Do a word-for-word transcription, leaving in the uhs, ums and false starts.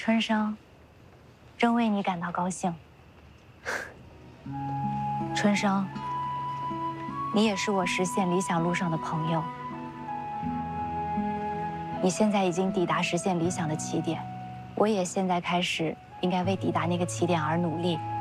春生，真为你感到高兴。春生，你也是我实现理想路上的朋友。你现在已经抵达实现理想的起点，我也现在开始应该为抵达那个起点而努力。